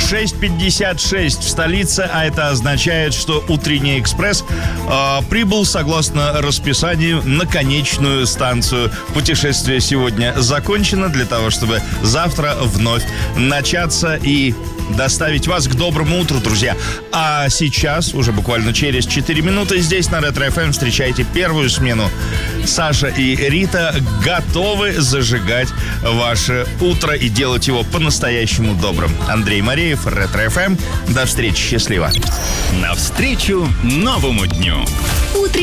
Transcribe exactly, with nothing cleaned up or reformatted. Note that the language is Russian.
шесть пятьдесят шесть в столице, а это означает, что утренний экспресс э, прибыл согласно расписанию на конечную станцию. Путешествие сегодня закончено для того, чтобы завтра вновь начаться и доставить вас к доброму утру, друзья. А сейчас, уже буквально через четыре минуты, здесь на Ретро-эф эм встречайте первую смену. Саша и Рита готовы зажигать ваше утро и делать его по-настоящему добрым. Андрей Мареев, Ретро-эф эм. До встречи, счастливо. Навстречу новому дню.